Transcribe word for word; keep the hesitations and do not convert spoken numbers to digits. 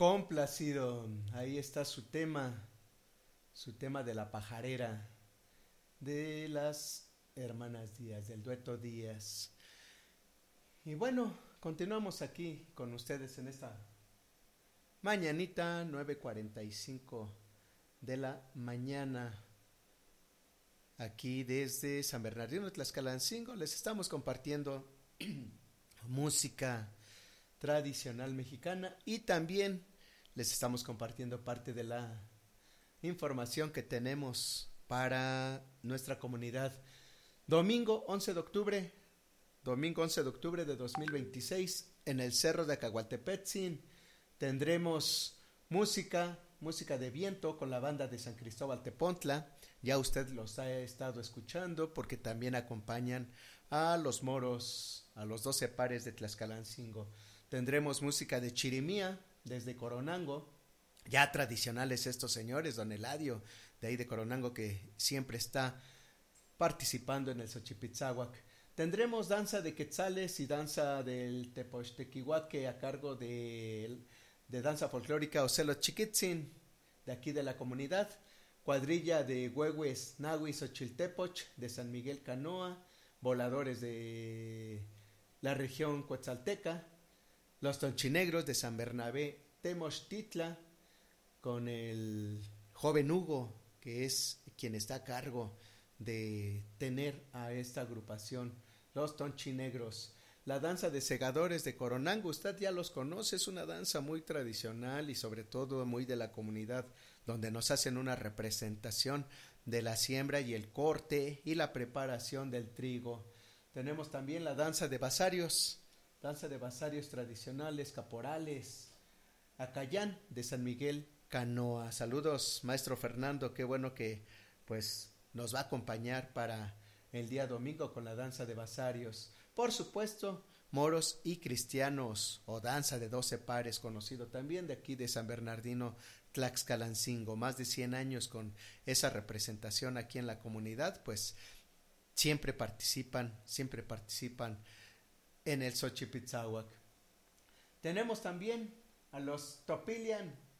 Complacido, ahí está su tema, su tema de la pajarera, de las hermanas Díaz, del dueto Díaz. Y bueno, continuamos aquí con ustedes en esta mañanita, nueve cuarenta y cinco de la mañana, aquí desde San Bernardino, Tlaxcalancingo. Les estamos compartiendo música tradicional mexicana y también les estamos compartiendo parte de la información que tenemos para nuestra comunidad. Domingo once de octubre, domingo once de octubre de dos mil veintiséis, en el Cerro de Acahualtepetzin tendremos música, música de viento con la banda de San Cristóbal Tepontla. Ya usted los ha estado escuchando porque también acompañan a los moros, a los doce pares de Tlaxcalancingo. Tendremos música de chirimía desde Coronango, ya tradicionales estos señores, don Eladio de ahí de Coronango, que siempre está participando en el Xochipitzáhuac. Tendremos danza de quetzales y danza del Tepoxtequihuaque a cargo de, de danza folclórica Ocelo Chiquitzin, de aquí de la comunidad. Cuadrilla de Huehues Nahui Xochiltepoch de San Miguel Canoa, voladores de la región Coatzalteca, los tonchinegros de San Bernabé Temochtitla, con el joven Hugo, que es quien está a cargo de tener a esta agrupación, los tonchinegros. La danza de segadores de Coronango, usted ya los conoce, es una danza muy tradicional y sobre todo muy de la comunidad, donde nos hacen una representación de la siembra y el corte y la preparación del trigo. Tenemos también la danza de basarios, danza de basarios tradicionales, caporales, Acayán de San Miguel Canoa. Saludos, maestro Fernando, qué bueno que pues nos va a acompañar para el día domingo con la danza de basarios. Por supuesto, moros y cristianos, o danza de doce pares, conocido también de aquí de San Bernardino, Tlaxcalancingo. Más de cien años con esa representación aquí en la comunidad, pues siempre participan, siempre participan en el Xochipitzáhuac. Tenemos también a los Topilian